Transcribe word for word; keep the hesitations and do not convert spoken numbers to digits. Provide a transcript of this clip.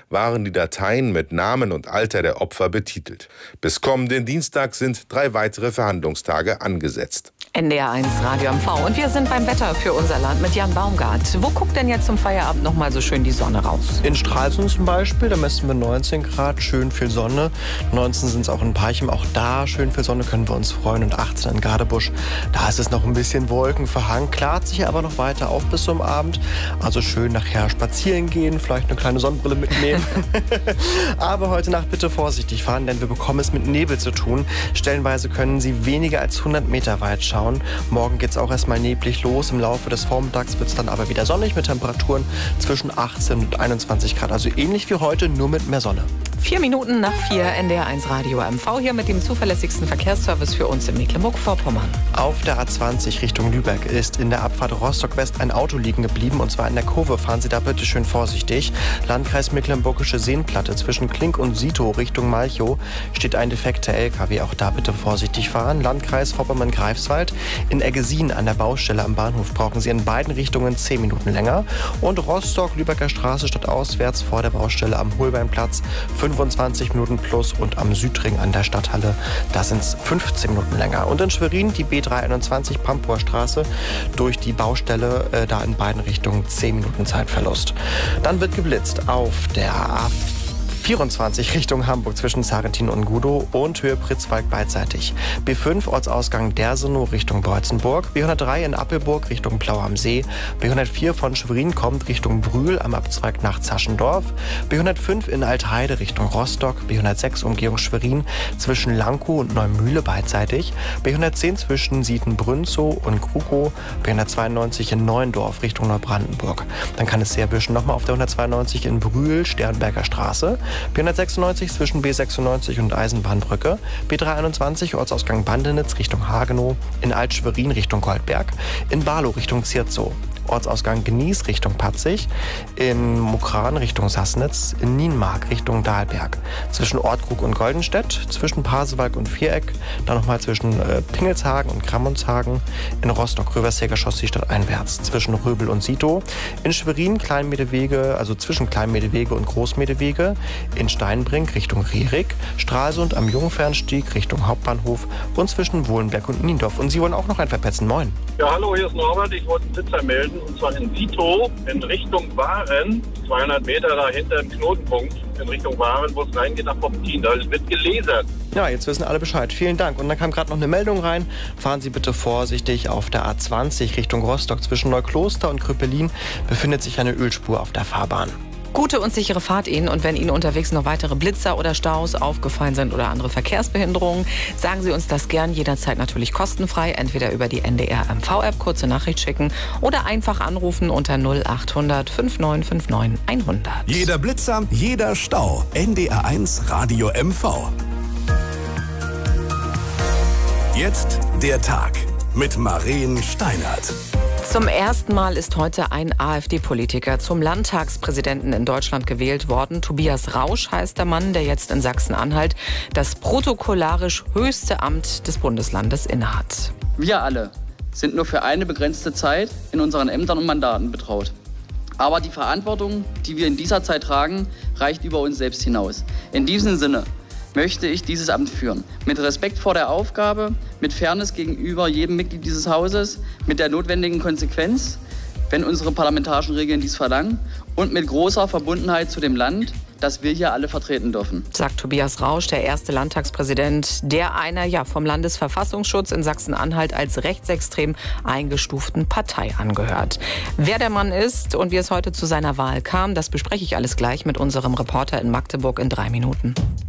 waren die Dateien mit Namen und Alter der Opfer betitelt. Bis kommenden Dienstag sind drei weitere Verhandlungstage angesetzt. N D R eins Radio M V. Und wir sind beim Wetter für unser Land mit Jan Baumgart. Wo guckt denn jetzt zum Feierabend noch mal so schön die Sonne raus? In Stralsund zum Beispiel, da messen wir neunzehn Grad, schön viel Sonne. neunzehn sind es auch in Parchim, auch da schön viel Sonne, können wir uns freuen. Und achtzehn in Gadebusch, da ist es noch ein bisschen wolkenverhangen, klart sich aber noch weiter auf bis zum Abend. Also schön nachher spazieren gehen, vielleicht eine kleine Sonnenbrille mitnehmen. Aber heute Nacht bitte vorsichtig fahren, denn wir bekommen es mit Nebel zu tun. Stellenweise können Sie weniger als hundert Meter weit schauen. Morgen geht es auch erstmal neblig los. Im Laufe des Vormittags wird es dann aber wieder sonnig mit Temperaturen zwischen achtzehn und einundzwanzig Grad. Also ähnlich wie heute, nur mit mehr Sonne. Vier Minuten nach vier, N D R eins Radio M V hier mit dem zuverlässigsten Verkehrsservice für uns in Mecklenburg-Vorpommern. Auf der A zwanzig Richtung Lübeck ist in der Abfahrt Rostock-West ein Auto liegen geblieben. Und zwar in der Kurve. Fahren Sie da bitte schön vorsichtig. Landkreis Mecklenburgische Seenplatte zwischen Klink und Sito Richtung Malchow steht ein defekter L K W. Auch da bitte vorsichtig fahren. Landkreis Vorpommern-Greifswald. In Eggesin an der Baustelle am Bahnhof brauchen Sie in beiden Richtungen zehn Minuten länger. Und Rostock, Lübecker Straße stadtauswärts vor der Baustelle am Holbeinplatz fünfundzwanzig Minuten plus und am Südring an der Stadthalle, da sind es fünfzehn Minuten länger. Und in Schwerin die B dreihunderteinundzwanzig Pampuer Straße durch die Baustelle, äh, da in beiden Richtungen zehn Minuten Zeitverlust. Dann wird geblitzt auf der A vierundzwanzig Richtung Hamburg zwischen Sarrentin und Gudow und Höhe Pritzwalk beidseitig. B fünf Ortsausgang Dersenow Richtung Beutzenburg. B hundertdrei in Appelburg Richtung Plau am See. B hundertvier von Schwerin kommt Richtung Brühl am Abzweig nach Zaschendorf. B hundertfünf in Altheide Richtung Rostock. B hundertsechs Umgehung Schwerin zwischen Lankow und Neumühle beidseitig. B hundertzehn zwischen Sietenbrünzow und Krukow. B hundertzweiundneunzig in Neuendorf Richtung Neubrandenburg. Dann kann es sehr erwischen. Nochmal auf der hundertzweiundneunzig in Brühl Sternberger Straße. B hundertsechsundneunzig zwischen B sechsundneunzig und Eisenbahnbrücke, B dreihunderteinundzwanzig Ortsausgang Bandenitz Richtung Hagenow, in Alt-Schwerin Richtung Goldberg, in Barlow Richtung Zierzow, Ortsausgang Gnies Richtung Patzig, in Mukran Richtung Sassnitz, in Nienmark Richtung Dahlberg, zwischen Ortkrug und Goldenstedt, zwischen Pasewalk und Viereck, dann nochmal zwischen äh, Pingelshagen und Krammonshagen, in Rostock Röversäger Chaussee stadteinwärts, zwischen Röbel und Sito, in Schwerin Kleinmedewege, also zwischen Kleinmedewege und Großmedewege, in Steinbrink Richtung Rierig, Stralsund am Jungfernstieg Richtung Hauptbahnhof und zwischen Wohlenberg und Niendorf. Und Sie wollen auch noch ein Verpetzen. Moin. Ja, hallo, hier ist Norbert. Ich wollte einen Blitzer melden, und zwar in Sito in Richtung Waren, zweihundert Meter dahinter im Knotenpunkt in Richtung Waren, wo es reingeht nach Poptin. Da wird gelasert. Ja, jetzt wissen alle Bescheid. Vielen Dank. Und dann kam gerade noch eine Meldung rein. Fahren Sie bitte vorsichtig. Auf der A zwanzig Richtung Rostock zwischen Neukloster und Krüppelin befindet sich eine Ölspur auf der Fahrbahn. Gute und sichere Fahrt Ihnen, und wenn Ihnen unterwegs noch weitere Blitzer oder Staus aufgefallen sind oder andere Verkehrsbehinderungen, sagen Sie uns das gern, jederzeit natürlich kostenfrei, entweder über die N D R M V-App kurze Nachricht schicken oder einfach anrufen unter null achthundert fünfundneunzig neunundfünfzig hundert. Jeder Blitzer, jeder Stau. N D R eins Radio M V. Jetzt der Tag mit Maren Steinert. Zum ersten Mal ist heute ein AfD-Politiker zum Landtagspräsidenten in Deutschland gewählt worden. Tobias Rausch heißt der Mann, der jetzt in Sachsen-Anhalt das protokollarisch höchste Amt des Bundeslandes innehat. Wir alle sind nur für eine begrenzte Zeit in unseren Ämtern und Mandaten betraut. Aber die Verantwortung, die wir in dieser Zeit tragen, reicht über uns selbst hinaus. In diesem Sinne möchte ich dieses Amt führen. Mit Respekt vor der Aufgabe, mit Fairness gegenüber jedem Mitglied dieses Hauses, mit der notwendigen Konsequenz, wenn unsere parlamentarischen Regeln dies verlangen, und mit großer Verbundenheit zu dem Land, das wir hier alle vertreten dürfen. Sagt Tobias Rausch, der erste Landtagspräsident, der einer ja vom Landesverfassungsschutz in Sachsen-Anhalt als rechtsextrem eingestuften Partei angehört. Wer der Mann ist und wie es heute zu seiner Wahl kam, das bespreche ich alles gleich mit unserem Reporter in Magdeburg in drei Minuten.